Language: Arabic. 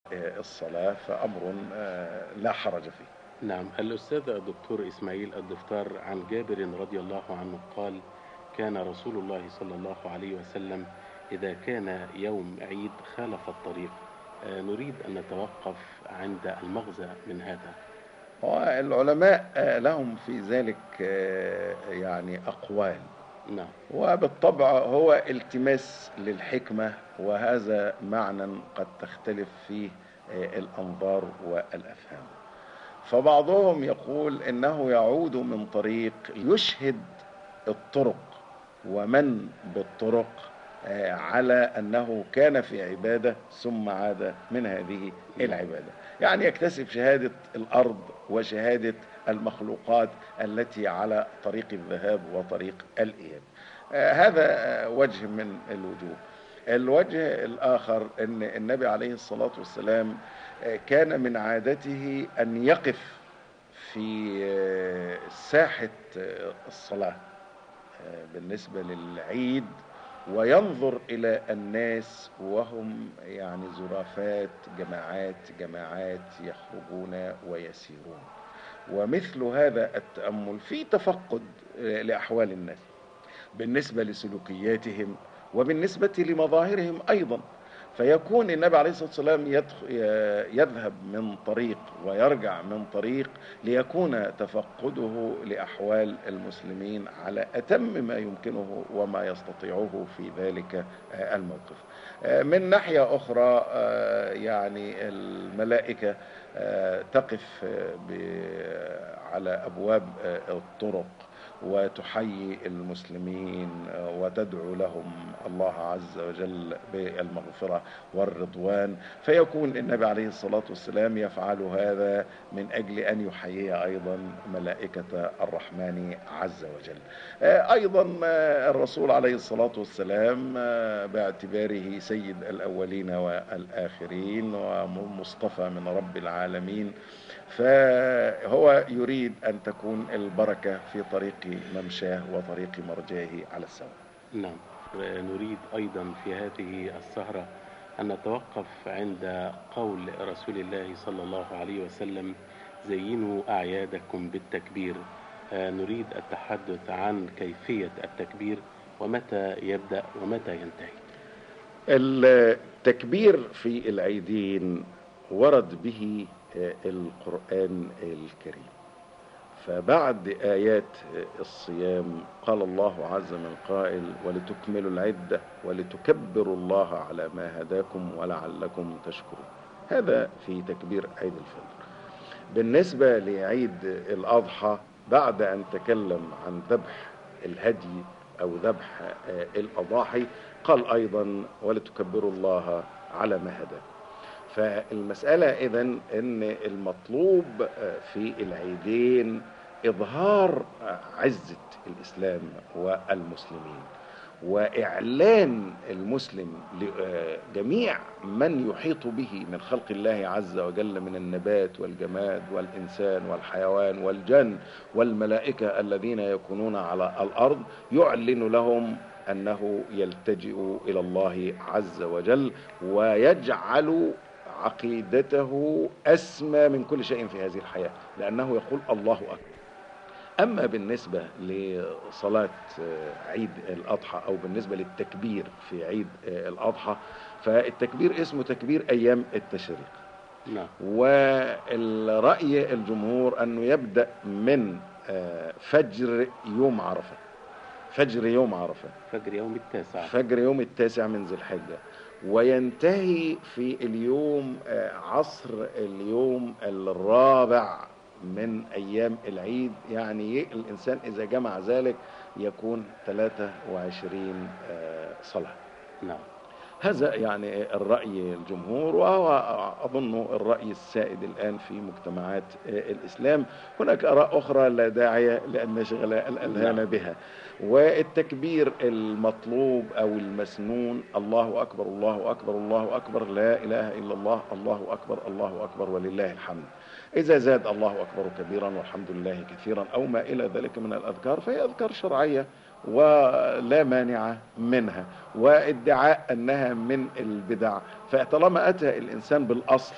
الصلاة، فأمر لا حرج فيه. نعم. الأستاذ الدكتور إسماعيل الدفتار، عن جابر رضي الله عنه قال: كان رسول الله صلى الله عليه وسلم إذا كان يوم عيد خالف الطريق. نريد أن نتوقف عند المغزى من هذا. والعلماء لهم في ذلك يعني أقوال، نعم. وبالطبع هو التماس للحكمة، وهذا معنى قد تختلف فيه الأنظار والأفهام. فبعضهم يقول إنه يعود من طريق يشهد الطرق ومن بالطرق على أنه كان في عبادة ثم عاد من هذه نعم. العبادة، يعني يكتسب شهادة الأرض وشهادة المخلوقات التي على طريق الذهاب وطريق الإياب. هذا وجه من الوجوه. الوجه الآخر أن النبي عليه الصلاة والسلام كان من عادته أن يقف في ساحة الصلاة بالنسبة للعيد، وينظر إلى الناس وهم يعني زرافات، جماعات جماعات يخرجون ويسيرون. ومثل هذا التأمل في تفقد لأحوال الناس بالنسبة لسلوكياتهم وبالنسبة لمظاهرهم أيضا. فيكون النبي عليه الصلاة والسلام يذهب من طريق ويرجع من طريق ليكون تفقده لأحوال المسلمين على أتم ما يمكنه وما يستطيعه في ذلك الموقف. من ناحية أخرى يعني الملائكة تقف على أبواب الطرق وتحيي المسلمين وتدعو لهم الله عز وجل بالمغفرة والرضوان. فيكون النبي عليه الصلاة والسلام يفعل هذا من أجل أن يحيي أيضا ملائكة الرحمن عز وجل. أيضا الرسول عليه الصلاة والسلام باعتباره سيد الأولين والآخرين ومصطفى من رب العالمين، فهو يريد أن تكون البركة في طريق ممشاه وطريق مرجاه على السواء. نعم. نريد أيضا في هذه السهرة أن نتوقف عند قول رسول الله صلى الله عليه وسلم: زينوا أعيادكم بالتكبير. نريد التحدث عن كيفية التكبير، ومتى يبدأ ومتى ينتهي. التكبير في العيدين ورد به القرآن الكريم. فبعد آيات الصيام قال الله عز من قائل: ولتكملوا العدة ولتكبروا الله على ما هداكم ولعلكم تشكرون. هذا في تكبير عيد الفطر. بالنسبة لعيد الأضحى، بعد أن تكلم عن ذبح الهدي أو ذبح الأضاحي، قال أيضا: ولتكبروا الله على ما هداكم. فالمسألة إذن أن المطلوب في العيدين إظهار عزة الإسلام والمسلمين، وإعلان المسلم لجميع من يحيط به من خلق الله عز وجل من النبات والجماد والإنسان والحيوان والجن والملائكة الذين يكونون على الأرض، يعلن لهم أنه يلتجئ إلى الله عز وجل ويجعل عقيدته أسمى من كل شيء في هذه الحياة، لأنه يقول الله أكبر. أما بالنسبة لصلاة عيد الأضحى أو بالنسبة للتكبير في عيد الأضحى، فالتكبير اسمه تكبير أيام التشريق. نعم. والرأي الجمهور أنه يبدأ من فجر يوم عرفة. فجر يوم عرفة، فجر يوم التاسع. فجر يوم التاسع من ذي الحجة، وينتهي في اليوم عصر اليوم الرابع من أيام العيد. يعني الإنسان إذا جمع ذلك يكون 23 صلاة. نعم. هذا يعني الرأي الجمهور، وهو أظن الرأي السائد الآن في مجتمعات الإسلام. هناك آراء أخرى لا داعي لأن نشغل الأذهان بها. والتكبير المطلوب أو المسنون: الله أكبر الله أكبر الله أكبر، لا إله إلا الله، الله أكبر الله أكبر ولله الحمد. إذا زاد الله أكبر كبيرا والحمد لله كثيرا أو ما إلى ذلك من الأذكار، فهي أذكار شرعية ولا مانع منها، وادعاء أنها من البدع. فطالما أتى الإنسان بالأصل